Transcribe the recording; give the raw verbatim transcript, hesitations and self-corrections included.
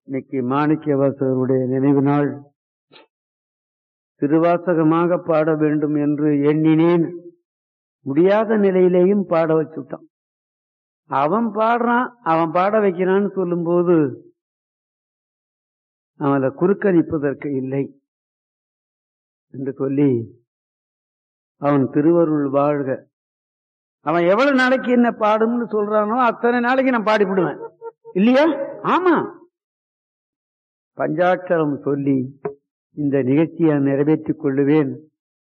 இன்னைக்கு மாணிக்கவாசகருடைய நினைவு நாள். திருவாசகமாக பாட வேண்டும் என்று எண்ணினேன். முடியாத நிலையிலேயும் பாட வச்சுட்டான். அவன் பாடுறான், அவன் பாட வைக்கிறான்னு சொல்லும் போது அவனை குறுக்கணிப்பதற்கு இல்லை என்று சொல்லி அவன் திருவருள் வாழ்க. அவன் எவ்வளவு நாளைக்கு என்ன பாடும்னு சொல்றானோ அத்தனை நாளைக்கு நான் பாடிவிடுவேன் இல்லையா? ஆமா, பஞ்சாட்சரம் சொல்லி இந்த நிகழ்ச்சியை நிறைவேற்றிக் கொள்ளுவேன்.